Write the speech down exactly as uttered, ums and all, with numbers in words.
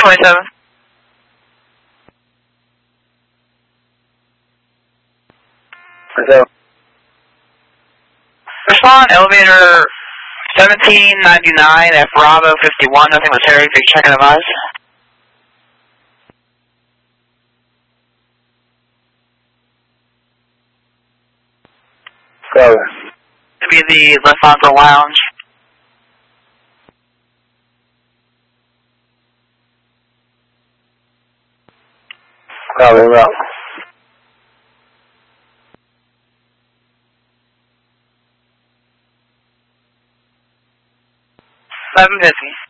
twenty-seven. So, respond, elevator seventeen ninety-nine at Bravo fifty-one, nothing was Harry, big check and advise. go. To be the left onto lounge. Probably well. seven fifty.